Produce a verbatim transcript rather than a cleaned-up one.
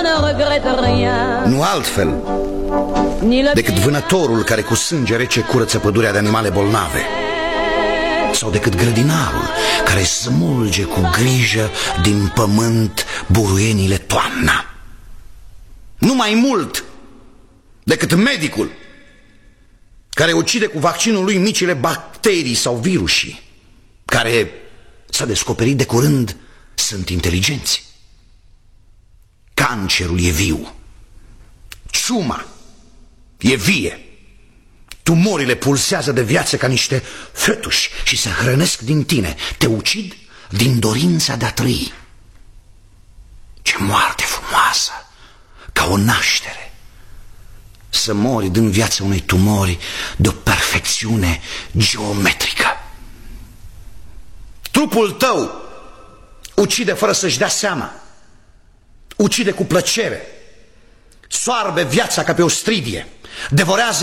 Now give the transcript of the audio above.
Nu altfel decât vânătorul care cu sânge rece curăță pădurea de animale bolnave, sau decât grădinarul care smulge cu grijă din pământ buruienile toamna. Nu mai mult decât medicul care ucide cu vaccinul lui micile bacterii sau virusii, care, s-a descoperit de curând, sunt inteligenți. Cancerul e viu, ciuma e vie, tumorile pulsează de viață ca niște fetuși și se hrănesc din tine, te ucid din dorința de a trăi. Ce moarte frumoasă, ca o naștere! Să mori din viața unei tumori de o perfecțiune geometrică. Trupul tău ucide fără să-și dea seama, ucide cu plăcere, soarbe viața ca pe o stridie, devorează